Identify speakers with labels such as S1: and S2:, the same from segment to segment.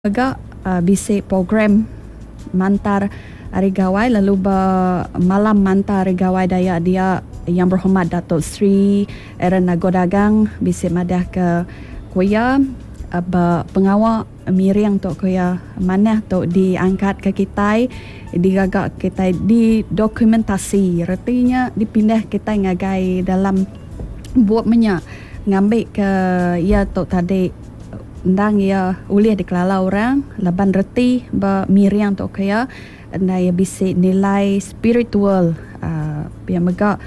S1: agak bisik program Mantar Hari Gawai, lalu malam Mantar Hari Gawai Dayak dia Yang Berhormat Datuk Seri Aaron Nagodagang bisik madah ke kuya pengawal miring tok kuya mana tok diangkat ke kita digagak kita di dokumentasi artinya dipindah kita ngagai dalam buat menyak ngambil ke ya tok tadi ndang ya ulih dikelala orang laban reti miriang tok kaya na ya bisi nilai spiritual yang mega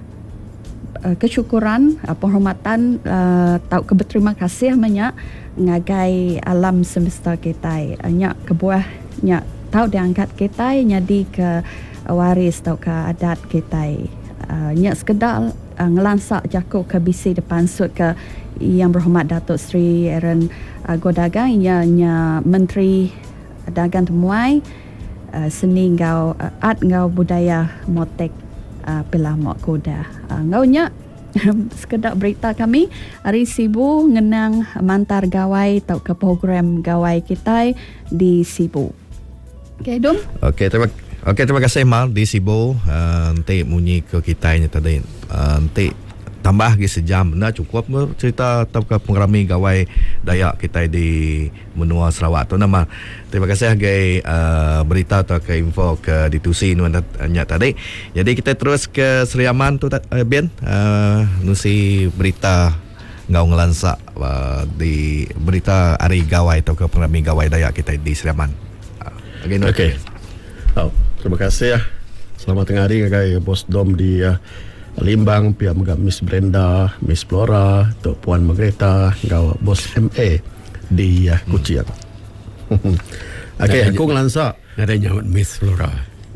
S1: kesyukuran penghormatan tau keberterima kasih banyak ngagai alam semesta kita nya kebuah nya tau diangkat kita jadi ke waris tau ke adat kita nya sekedar ngelansak jakuk ke bisi depan sud ke Yang Berhormat Datuk Seri Aaron Godagang ianya Menteri Dagang Temuai Seni ngau art ngau budaya motek Pilah Mok Kuda ngaunya sekedar berita kami hari Sibu ngenang Mantar Gawai tau ke program gawai kita di Sibu. Okey Dum.
S2: Terima kasih Mal di Sibu. Nanti bunyi ke kita ini tadi. Nanti tambah lagi sejam benar cukup cerita tentang pengrami gawai Dayak kita di Menua Sarawak tu nama. Terima kasih sebagai berita atau ke info ke ditusi nuanya tadi. Jadi kita terus ke Seriaman tu Ben nusi berita ngau ngelansak di berita hari gawai atau ke pengrami gawai Dayak kita di Seriaman.
S3: Okey. Terima kasih ya. Selamat tengah hari kai Bos Dom di Limbang, pihak megap Miss Brenda, Miss Flora, Tok Puan Margreta, ngau Bos MA di Kuching. Okey, aku ngelansak.
S4: Ada nyawat Miss Flora.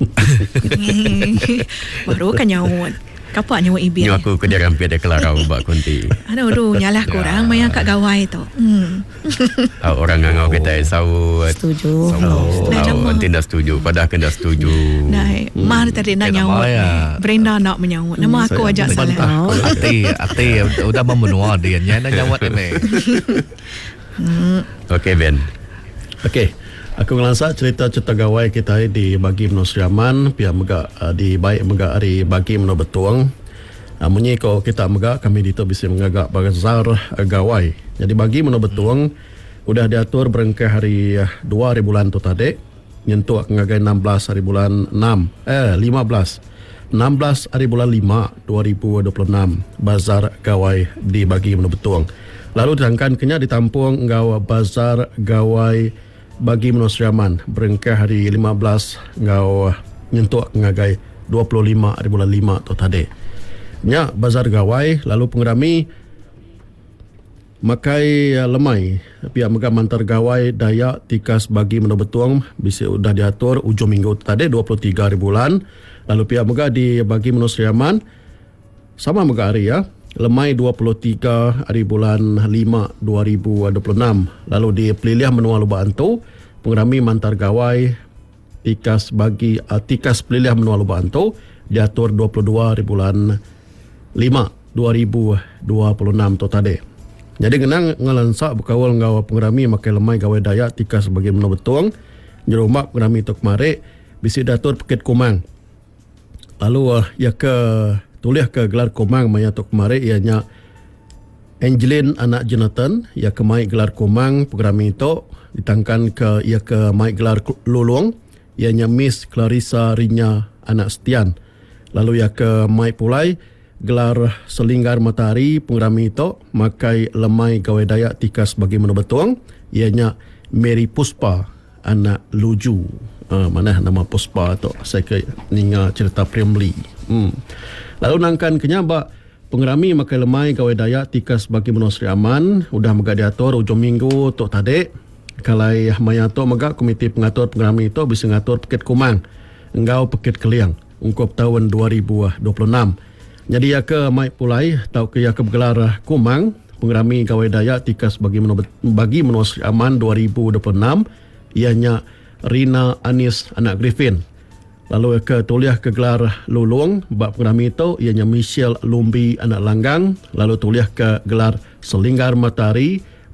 S5: Baru kan nyawat. Kapak nyawat ibil.
S4: Aku kerja rampi ada kelarau buat konti.
S5: Aduh, nyalah korang main kat gawai tu.
S4: Orang ngau kita saut.
S5: Setuju.
S4: Nanti dah setuju. Padahal kan dah setuju.
S5: Nah, Mar tadi nak nyawat. Brenda nak menyawat. Nama aku ajak salah.
S2: Ati udah memenua dia nak nyawat ni.
S4: Okey Ben.
S3: Okey. Aku ngelansak cerita gawai kita di bagi Menua Seriaman pihak megak di baik megak hari bagi Menua Betuang. Munyi ko kita megak kami dito bisa mengagak bazar gawai. Jadi bagi Menua Betuang udah diatur berengkai hari 2 hari bulan tu tadi nyentuh ngagai 16 hari bulan 15 hari bulan 5 2026 bazar gawai di bagi Menua Betuang. Lalu ditangkan kenya ditampung ngau bazar gawai bagi Menua Seriaman berengkai hari 15 ngau nyentuh ngagai 25 hari bulan 5 tu tadi. Nya bazar gawai lalu pengerami makai lemai pihak megam Mantar Gawai Dayak Tikas bagi Menua Betuang bisa sudah diatur ujung minggu tadi 23 hari bulan. Lalu pihak megam di bagi Menua Seriaman sama megam hari ya lemai 23 hari bulan 5 2026. Lalu di Peliliah Menua Lubang Antu pengerami Mantar Gawai Tikas bagi Tikas Peliliah Menua Lubang Antu diatur 22 hari bulan 5 2026 tu tadi. Jadi kenang ngelansak berkawal ngau pengerami makai lemai gawai Dayak Tikas bagi Menua Betuang jerumak pengerami tu kemarin bisi datur Bukit Kumang. Lalu ya ke tulis ke gelar Kumang maya tu kemarin ianya Angelin anak Jonathan ya ke mai gelar Kumang pengerami itu ditangkan ke ia ke mai gelar Luluang ianya Miss Clarissa Rinya anak Setian. Lalu ya ke mai pulai gelar Selinggar Matahari pengerami itu makai lemai gawai Dayak Tikas bagi Menua Betuang ianya Mary Puspa anak Luju. Mana nama Puspa tu saya ke ninga cerita Primly. Lalu nangkan kenyabak pengerami makai lemai gawai Dayak Tikas bagi Menua Seriaman udah megak diatur ujung minggu tu tadi. Kalai maya tu megak komiti pengatur pengerami itu bisa ngatur Bukit Kumang engau Bukit Keliang ungkup tahun 2026. Jadi ya ke mai pulai tau ke ya ke bergelar Kumang pengerami gawai Dayak Tikas bagi Menua Seriaman 2026 ianya Rina Anis anak Griffin. Lalu ke tuliah ke gelar Lulung bab pengerami itu ianya Michelle Lumbi anak Langgang. Lalu tuliah ke gelar Selinggar Matahari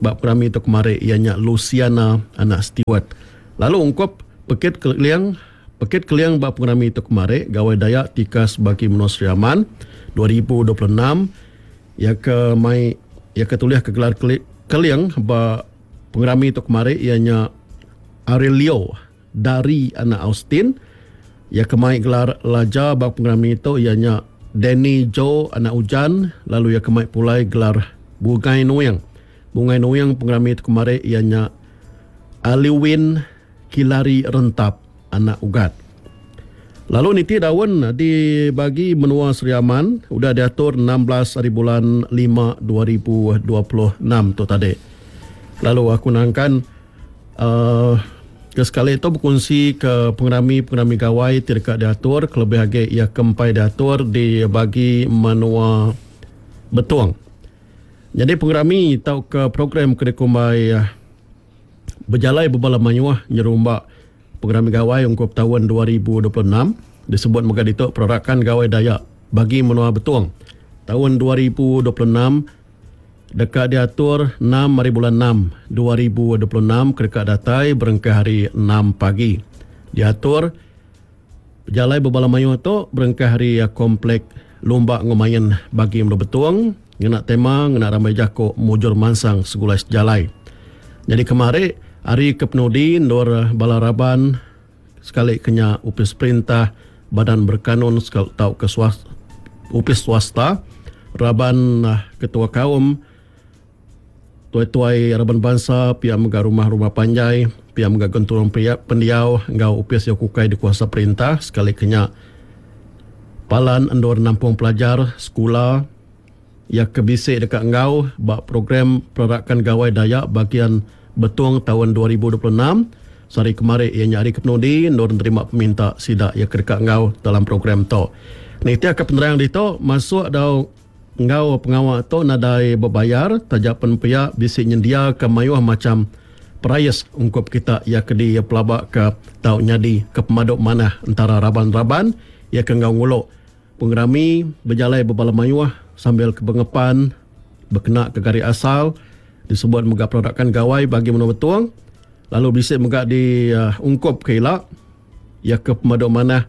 S3: bab pengrami itu kemarin ianya Luciana anak Stewart. Lalu ungkap Pekit Keliang bab pengrami itu kemarin gawai Dayak tikas bagi Menusriaman 2026 ya ketuliah ke gelar Keliang bab pengrami itu kemarin ianya Aurelio dari anak Austin. Ya kemai gelar Laja bab pengrami itu ianya Danny Joe anak Ujan. Lalu ya kemai pulai gelar Bungai Noyang pengrami itu kemarin ianya Aliwin Kilari Rentap anak Ugat. Lalu niti daun dibagi menua Seriaman udah diatur 16 hari bulan 5 2026 tu tadi. Lalu aku nangkan sekali itu berkongsi ke pengrami gawai tidak diatur kelebih lagi ia kempai diatur dibagi menua Betuang. Jadi pengrami tahu ke program kedekumbai berjalai berbala manyuah nyerumbak pengrami gawai ungkup tahun 2026 disebut mega dituk perarakan gawai Dayak bagi menua Betuang tahun 2026 dekat diatur 6 hari bulan 6 2026 kedekat datai berengkah hari 6 pagi diatur berjalai berbala manyuah tu berengkah hari komplek Lombak Ngomayan bagi menua Betuang ngena tema ngena ramai jako mujur mansang segulai sejalai. Jadi kemarin hari kepenudi Nur Balaraban sekali kenya upis perintah badan berkanun sekali tahu ke upis swasta Raban ketua kaum tuai-tuai Raban bangsa pihak mega rumah panjai pihak mega genturung pendiau ngau upis yakukai di kuasa perintah sekali kenya palan endor nampung pelajar sekolah ya kebisik dekat ngau bak program perarakan gawai Dayak bagian Betuang tahun 2026 sehari kemarin ia nyari kepenudi Nur terima peminta sidak ia kedekat ngau dalam program tu. Nanti akan penerang itu masuk dalam ngau pengawal tu nadai berbayar tajapan pihak bisik nyendia ke mayuah macam perayas ungkup kita ia kedi pelabak ke tau nyadi ke pemaduk mana antara raban-raban ia ke ngau nguluk pengrami berjalai berbala mayuah sambil kebengepan berkena ke garis asal disebut megak perarakan gawai bagi menua Betuang. Lalu bisik megak diungkup ke ilak ya ke pemaduk mana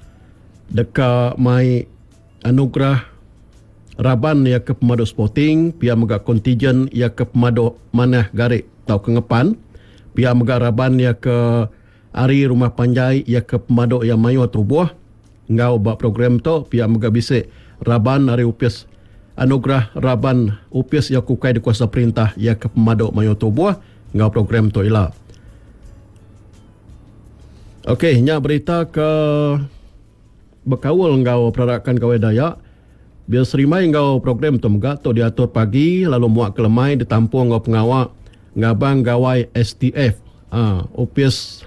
S3: dekat mai anugerah Raban ya ke pemaduk sporting pihak megak kontijen ya ke pemaduk mana garik tau kengepan pihak megak Raban ya ke Ari Rumah Panjai ya ke pemaduk yang mayu tubuh ngau bak program tu pihak megak bisik Raban Ari upis anugerah Raban upis ya kukai di kuasa perintah ya ke pemaduk mayu tubuh ngau program tu ila. Okey, nya berita ke berkawal ngau perarakan gawai Dayak. Biar serimai ngau program tu megak tu diatur pagi lalu muak kelemai ditampung ngau pengawak ngabang gawai STF. Upis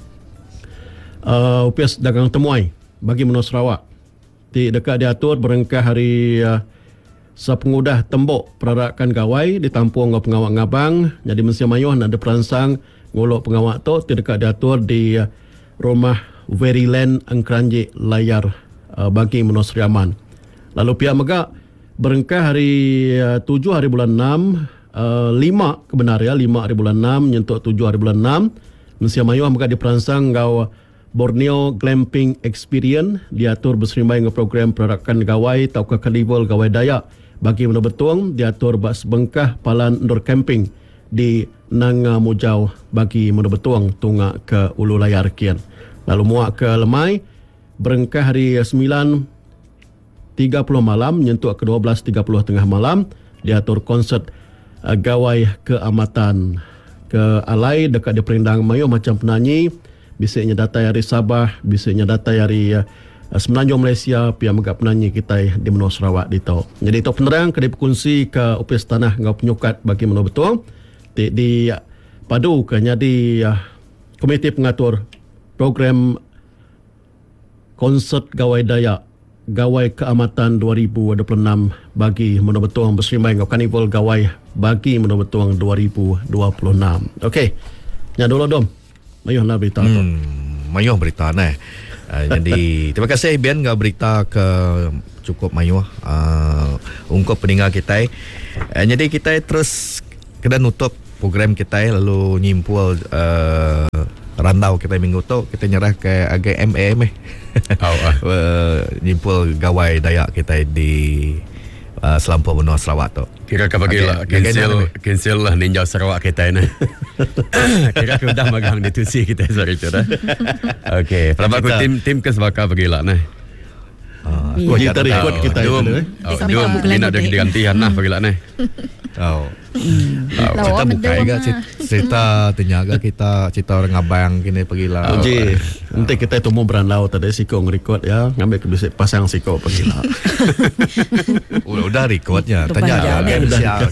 S3: dagang temuai bagi menua Sarawak. Di dekat diatur berengkah hari sepengudah tembok perarakan gawai ditampung ngau pengawak ngabang. Jadi mesti mayuh nak ada peransang nguluk pengawak tu di dekat diatur di rumah Veryland Angkranji Layar bagi menua Seriaman. Lalu pihak megak berengkah hari 7 hari bulan 6 5 kebenar ya 5 hari bulan 6 nyentuk 7 hari bulan 6 Mesia Mayuah megak diperansang ngau Borneo Glamping Experience diatur berserimbai ngau program perarakan gawai tau ke carnival gawai Dayak bagi menua Betuang diatur bak sebengkah palan indoor camping di Nanga Mujau bagi menua Betuang tungak ke Ulu Layar kian. Lalu muak ke Lemai berengkah hari 9.30 malam nyentuk ke 12.30 tengah malam diatur konsert gawai keamatan ke Alai dekat di Perindang Mayu macam penyanyi bisiknya datai hari Sabah bisiknya datai hari Semenanjung Malaysia pihak megak penyanyi kita di menua Sarawak ditau. Jadi itu penerang ke dipekongsi ke upis tanah ngau penyukat bagi menua Betuang di padu ke nyadi komiti pengatur program konsert gawai Dayak Gawai Keamatan 2026 bagi menua Betuang berserimbai ngau karnival gawai bagi menua Betuang 2026. Okey. Nya dulu dom. Mayuh nak berita tu.
S2: Mayuh berita nah. Jadi terima kasih Bian ngau berita ke cukup mayuh ungkup pendengar kita. Jadi kita terus kena nutup program kita lalu nyimpul randau kita minggu tu kita nyerah ke agak MAM nyimpul gawai Dayak kita di Selampau Benua Sarawak tu.
S4: Kira ka bagilah cancel lah Ninja Sarawak kita ni. Kira ka dah magang di tusi kita sorry tu dah. Okey, pelabak ku tim ke sebaka bagilah nah.
S3: Kita record kita
S4: dua nak ada gantian lah bagilah nah.
S2: Kita buka juga cerita tenyaga kita cerita orang abang kini pergilah.
S3: Uji nanti kita temu berandau tadi siko record ya ngambil ke pasang siko pergilah.
S2: Udah recordnya tanya siap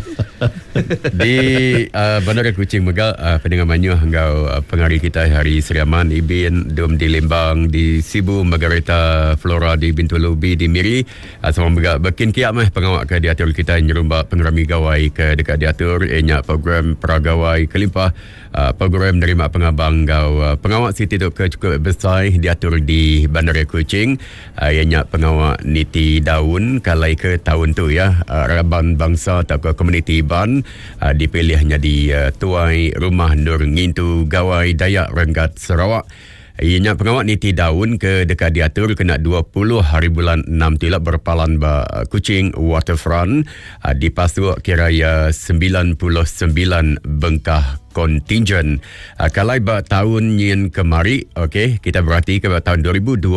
S4: di Bandar Kuching Megah pendengar Manyuh engkau pengari kita hari Seriaman Ibin Dum di Lembang di Sibu Margarita Flora di Bintulubi di Miri sama Megah bekin kiam pengawak ke diatur kita nyerumba pengerami gawai ke dekat diatur enya program peragawai kelimpah program nerima pengabang gau pengawak Siti tu ke cukup besar diatur di Bandar Kuching enya pengawak Niti Daun kalai ke tahun tu ya Raban Bangsa atau komuniti Ban dipilihnya di Tuai Rumah Nur Ngintu Gawai Dayak Renggat Sarawak. Ianya pengawak Niti Daun ke dekat diatur kena 20 hari bulan 6 tilap berpalan ba Kuching Waterfront dipasuk kiraya 99 bengkah contingent. Kalau ba tahun yang kemari, okey, kita berarti ke tahun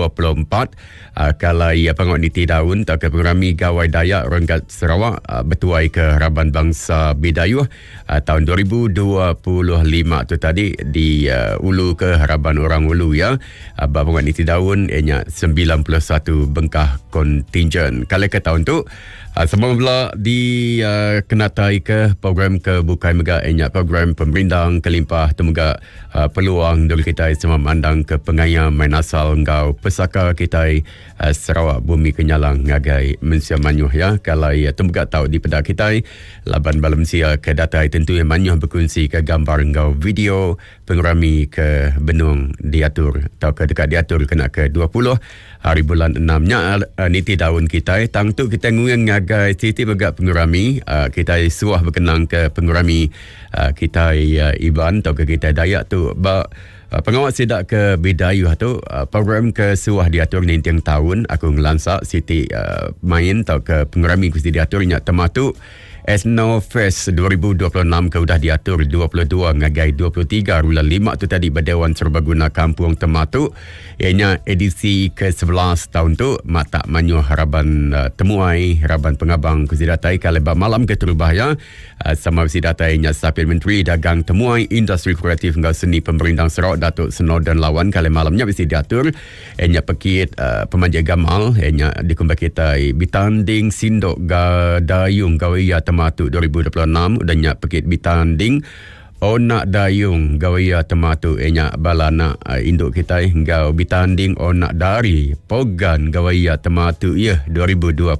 S4: 2024 kalau pengawak Niti Daun tak ke pengerami gawai Dayak Renggat Sarawak bertuai ke Harapan Bangsa Bidayuh tahun 2025 tu tadi di Ulu ke Harapan Orang Ulu ya. Pengawak Niti Daun enya 91 bengkah contingent. Kalau ke tahun tu semula di kenatai ke program ke Bukai Megah enya program pemerintah kelimpah temuga peluang dari kita semua mandang ke pengaya main asal engkau pesaka kita Sarawak Bumi Kenyalang ngagai Mensia Manyuh ya. Kalau temuga tahu di pedak kita laban balam sia ke data tentu yang Manyuh berkongsi ke gambar engkau video pengerami ke Benung diatur atau ke dekat diatur kena ke 20 hari bulan 6-nya Niti Daun kita tang tu kita nguyang ngagai Siti begak pengerami kita suah berkenang ke pengerami kita Iban atau ke kita Dayak tu pengawak sidak ke Bidayuh tu program ke suah diatur nintang tahun aku ngelansak Siti main atau ke pengerami ku diatur nya tematu Esno Fest 2026 ke udah diatur 22 ngagai 23 bulan 5 tu tadi Berdewan Serbaguna Kampung Tematu ianya edisi ke-11 tahun tu mata Manyuh Harapan Temuai Harapan Pengabang Kusidatai kalau malam ke terubah ya sama Kusidatai nya Sapir Menteri Dagang Temuai Industri Kreatif ngau seni Pemerintah Sarawak Datuk Seno dan Lawan kalau malamnya mesti diatur ianya pekit pemanja gamal ianya dikumbak kita bitanding sindok dayung gawia Tematu 2026 udahnya pekit bitanding onak dayung gawia Tematu enya balana induk kita engkau bitanding onak dari pogan gawia Tematu ya 2026.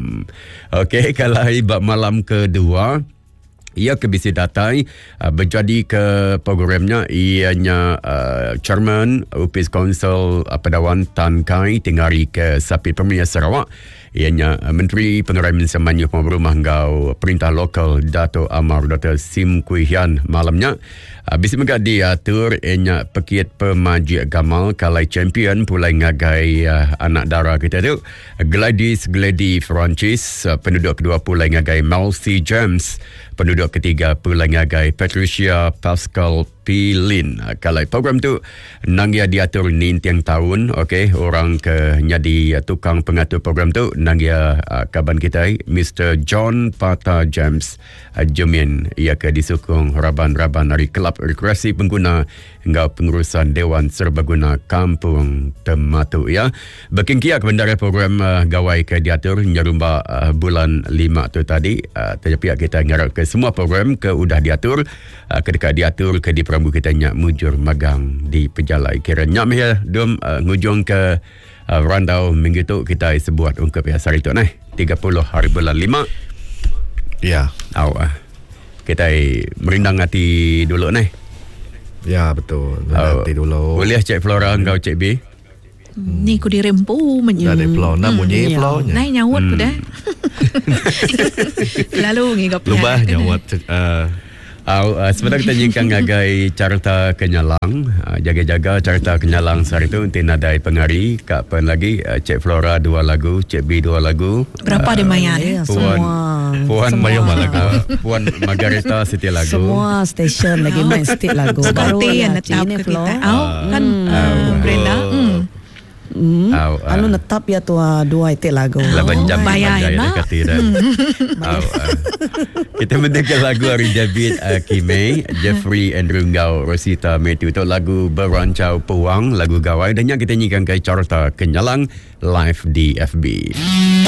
S4: Okey kalau ibak malam kedua ia ke bisi datai berjadi ke programnya ianya Chairman Upis Council Pedawan Tan Kai Tingari ke Sapi Premier Sarawak ianya Menteri Pengerai Semanyuh Pemerumah Ngau Perintah Lokal Dato' Amar Dr. Sim Kui Hian malamnya bisi megak diatur ianya pekit pemaji gamal kalai champion pulai ngagai anak dara kita tu Gladys Francis penduduk kedua pulai ngagai Melcy James penduduk ketiga pulai ngagai Patricia Pascal Pilin. Kalau program tu nang ia diatur nintiang tahun, okey, orang ke nyadi tukang pengatur program tu nang ia kaban kita Mr. John Pata James Jemin ia ke disokong raban-raban dari Kelab Rekreasi Pengguna hingga pengurusan Dewan Serbaguna Kampung Tematu ya. Berkengkia ke bendara program gawai ke diatur nyarumba bulan 5 tu tadi tetapi kita ngarap ke semua program ke udah diatur ke dekat diatur ke di perambu kita nyak mujur magang di pejalai kira nyak ya dom ngujung ke randau minggu tu kita sebuat ungkap ya hari tu 30 hari bulan 5
S2: ya
S4: kita merindang hati dulu
S2: ya betul nanti dulu
S4: boleh cek Flora engkau cek B
S5: ni ku dirempu menyu
S2: dah flow nak bunyi flownya
S5: nai nyawut ku dah Lalu ngigap
S2: Lubah nyawat
S4: sebenarnya kita nyingkang ngagai carta kenyalang, jaga-jaga carta kenyalang sehari itu nanti nadai pengari kapan lagi Cik Flora 2 lagu, Cik B 2 lagu.
S5: Berapa dia mayan?
S4: Puan Mayong lagu. Puan Margarita setiap lagu.
S6: Semua stesen lagi main setiap lagu.
S5: Seperti yang netap ke kita. Kan Brenda.
S6: Anu netap ya tua 2 itu lagu.
S4: Laban jam
S5: bayar
S4: dekat tidak. Kita mendengar lagu Ari David Kime, Jeffrey Andrew Ngau, Rosita Matthew itu lagu Berancau Peluang, lagu gawai dan yang kita nyanyikan ke carta kenyalang live di FB.